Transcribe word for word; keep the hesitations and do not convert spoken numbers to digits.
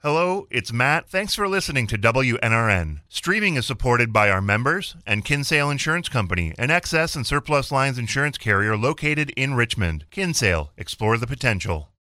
Hello, it's Matt. Thanks for listening to W N R N. Streaming is supported by our members and Kinsale Insurance Company, an excess and surplus lines insurance carrier located in Richmond. Kinsale, explore the potential.